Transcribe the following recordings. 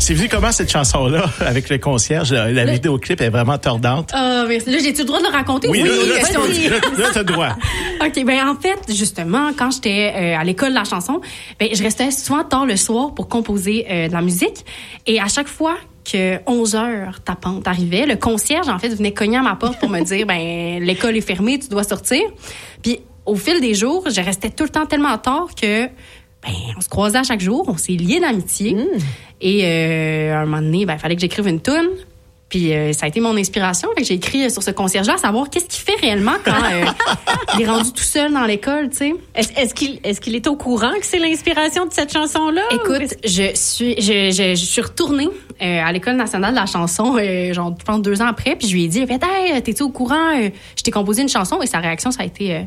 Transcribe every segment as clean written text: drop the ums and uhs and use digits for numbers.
C'est vu comment cette chanson-là, avec le concierge, la vidéoclip est vraiment tordante. Ah, merci. Là, j'ai-tu le droit de le raconter? Oui, là, t'as le droit. OK, ben en fait, justement, quand j'étais à l'école de la chanson, ben je restais souvent tard le soir pour composer de la musique. Et à chaque fois que 11h tapante arrivait, le concierge, en fait, venait cogner à ma porte pour me dire, ben l'école est fermée, tu dois sortir. Puis au fil des jours, je restais tout le temps tellement tard que on se croisait à chaque jour, on s'est liés d'amitié. Et à un moment donné, il fallait que j'écrive une toune. Puis ça a été mon inspiration. Fait que j'ai écrit sur ce concierge-là, à savoir qu'est-ce qu'il fait réellement quand il est rendu tout seul dans l'école, tu sais. Est-ce qu'il est au courant que c'est l'inspiration de cette chanson-là? Écoute, je suis retournée à l'École nationale de la chanson, genre, je pense 2 ans après, puis je lui ai dit, hey, t'es-tu au courant? Je t'ai composé une chanson, et sa réaction, ça a été,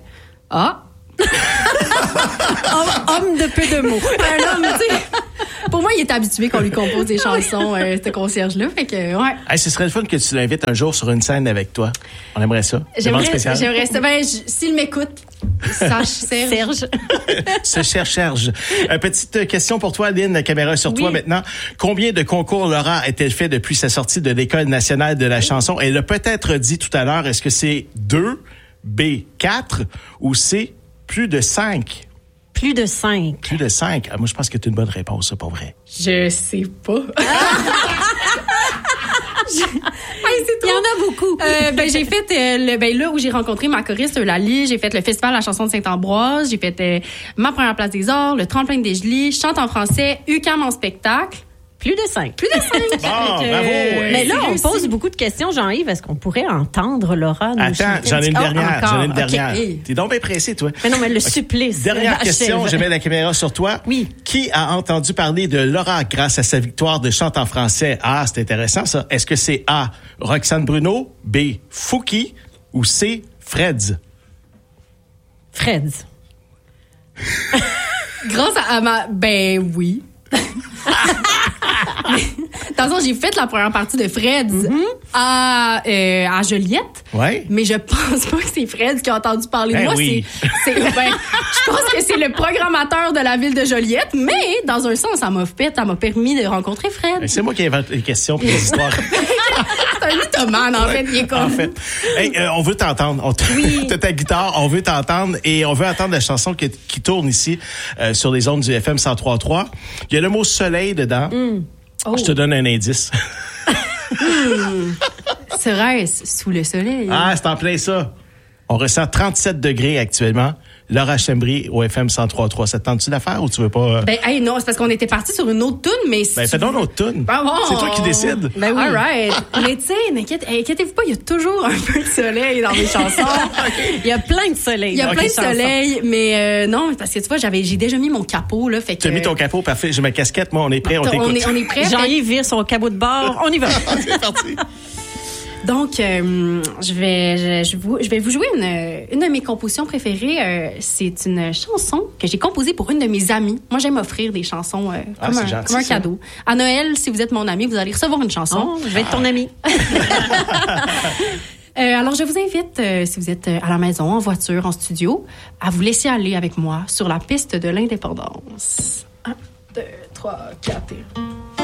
Homme de peu de mots. Un homme, tu sais. Pour moi, il est habitué qu'on lui compose des chansons, ce concierge-là. Fait que, ouais. Hey, ce serait le fun que tu l'invites un jour sur une scène avec toi. On aimerait ça. J'aimerais ça. S'il m'écoute, sache Serge. Ce cher Serge. Petite question pour toi, Lynn. La caméra est sur toi maintenant. Combien de concours Laura a-t-elle fait depuis sa sortie de l'École nationale de la chanson? Elle l'a peut-être dit tout à l'heure. Est-ce que c'est 2, B, 4 ou C, plus de 5? Plus de 5. Plus de 5. Moi, je pense que c'est une bonne réponse, ça, pour vrai. Je sais pas. Il y en a beaucoup. J'ai fait là où j'ai rencontré ma choriste Eulalie, j'ai fait le festival de la chanson de Saint-Ambroise, j'ai fait ma première place des arts, le tremplin des Deschly, je chante en français, UQAM en spectacle. Plus de 5. Plus de 5. Bon, bravo. Mais là, on pose beaucoup de questions, Jean-Yves. Est-ce qu'on pourrait entendre Laura nous Attends, j'en ai une dernière. Okay. T'es donc bien pressé, toi. Mais non, mais le supplice. Dernière question, je mets la caméra sur toi. Oui. Qui a entendu parler de Laura grâce à sa victoire de chante en français? Ah, c'est intéressant, ça. Est-ce que c'est A, Roxane Bruno, B, Fouki ou C, Freds? Freds. Grâce à ma... oui. Attention, j'ai fait la première partie de Freds à Joliette. Ouais. Mais je pense pas que c'est Freds qui a entendu parler de moi. Oui. Je pense que c'est le programmateur de la ville de Joliette. Mais dans un sens, ça m'a permis de rencontrer Fred. C'est moi qui invente les questions et les histoires. C'est un mythomane, en fait. Il est comme... En fait. Hey, on veut t'entendre. T'as ta guitare, on veut t'entendre et on veut entendre la chanson qui tourne ici sur les ondes du FM 103.3. Il y a le mot soleil dedans. Je te donne un indice. Serait-ce sous le soleil? Ah, c'est en plein ça. On ressent 37 degrés actuellement. Laura Chembry au FM 103.3. Ça te tente-tu d'affaire ou tu veux pas? Non, c'est parce qu'on était parti sur une autre toune, mais... fais donc une autre toune. Ah bon. C'est toi qui décides. Oui. All right. Mais tu sais, inquiétez-vous pas, il y a toujours un peu de soleil dans mes chansons. Il y a plein de soleil. Il y a plein de soleil, mais non, parce que tu vois, j'ai déjà mis mon capot, là, fait que... Tu as mis ton capot, parfait. J'ai ma casquette, moi, on est prêt, on t'écoute. On est prêt. Jean-Yves vire son cabot de bord, on y va. C'est parti. Donc, je vais vous jouer une de mes compositions préférées. C'est une chanson que j'ai composée pour une de mes amies. Moi, j'aime offrir des chansons comme un cadeau. À Noël, si vous êtes mon ami, vous allez recevoir une chanson. Oh, je vais être ton ami. Alors, je vous invite, si vous êtes à la maison, en voiture, en studio, à vous laisser aller avec moi sur la piste de l'indépendance. 1, 2, 3, 4 et...